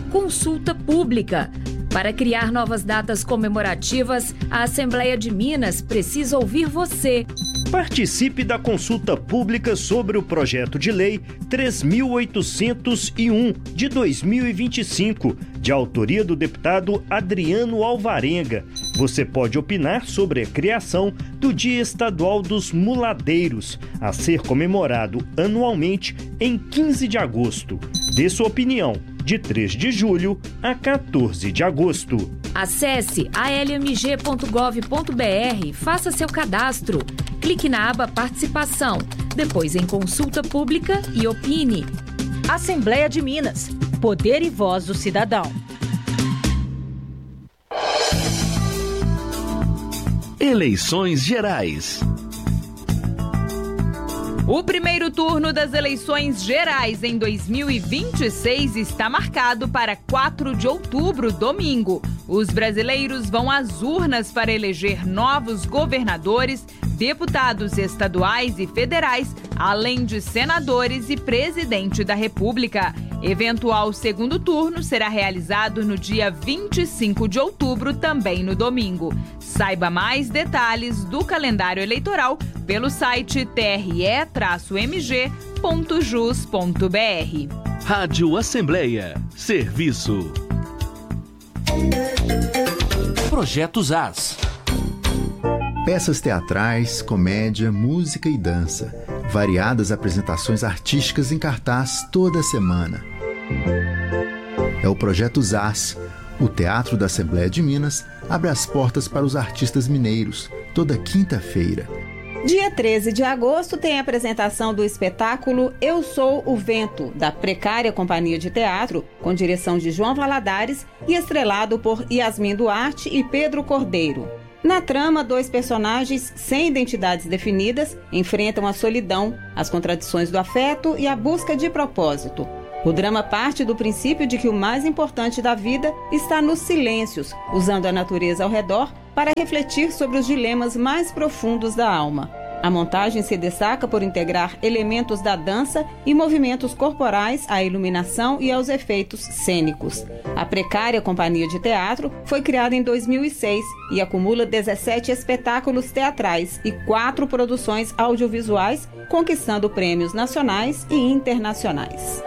consulta pública. Para criar novas datas comemorativas, a Assembleia de Minas precisa ouvir você. Participe da consulta pública sobre o projeto de lei 3.801 de 2025, de autoria do deputado Adriano Alvarenga. Você pode opinar sobre a criação do Dia Estadual dos Muladeiros, a ser comemorado anualmente em 15 de agosto. Dê sua opinião de 3 de julho a 14 de agosto. Acesse almg.gov.br e faça seu cadastro. Clique na aba Participação, depois em Consulta Pública e opine. Assembleia de Minas. Poder e voz do cidadão. Eleições Gerais. O primeiro turno das eleições gerais em 2026 está marcado para 4 de outubro, domingo. Os brasileiros vão às urnas para eleger novos governadores, deputados estaduais e federais, além de senadores e presidente da República. Eventual segundo turno será realizado no dia 25 de outubro, também no domingo. Saiba mais detalhes do calendário eleitoral pelo site tre-mg.jus.br. Rádio Assembleia. Serviço. Projetos AS. Peças teatrais, comédia, música e dança. Variadas apresentações artísticas em cartaz toda semana. É o Projeto AS. O Teatro da Assembleia de Minas abre as portas para os artistas mineiros, toda quinta-feira. Dia 13 de agosto tem a apresentação do espetáculo Eu Sou o Vento, da Precária Companhia de Teatro, com direção de João Valadares e estrelado por Yasmin Duarte e Pedro Cordeiro. Na trama, 2 personagens sem identidades definidas enfrentam a solidão, as contradições do afeto e a busca de propósito. O drama parte do princípio de que o mais importante da vida está nos silêncios, usando a natureza ao redor para refletir sobre os dilemas mais profundos da alma. A montagem se destaca por integrar elementos da dança e movimentos corporais à iluminação e aos efeitos cênicos. A Precária Companhia de Teatro foi criada em 2006 e acumula 17 espetáculos teatrais e 4 produções audiovisuais, conquistando prêmios nacionais e internacionais.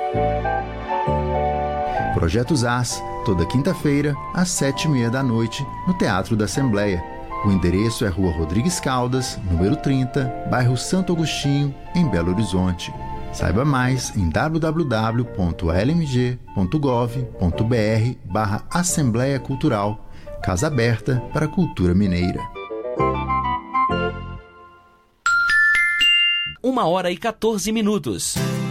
Projetos AS, toda quinta-feira, às 7h30 da noite, no Teatro da Assembleia. O endereço é Rua Rodrigues Caldas, número 30, bairro Santo Agostinho, em Belo Horizonte. Saiba mais em www.lmg.gov.br/Assembleia Cultural, Casa Aberta para a Cultura Mineira. 1h14.